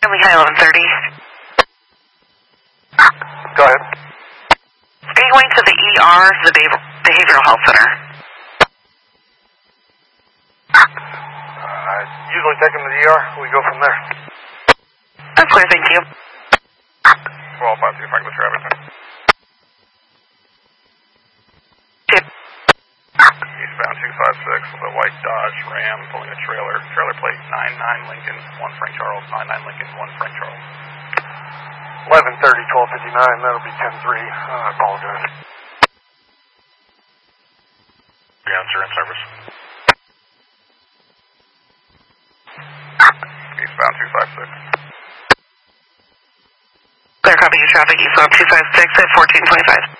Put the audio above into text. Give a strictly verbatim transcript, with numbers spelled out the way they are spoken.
Lehigh eleven thirty. Go ahead. Are you going to the E R, the Behavioral Health Center? Uh, usually take them to the E R. We go from there. That's clear, thank you. twelve five two, Franklin traffic. Eastbound two five six with a white Dodge Ram pulling a trailer. Trailer plate nine nine Lincoln, one Frank Charles. nine nine Lincoln, one Frank Charles. eleven thirty, twelve fifty-nine. That'll be ten three. I apologize. Yeah, insurance service. Eastbound two five six. Clear copy, your traffic, eastbound two five six at fourteen twenty-five.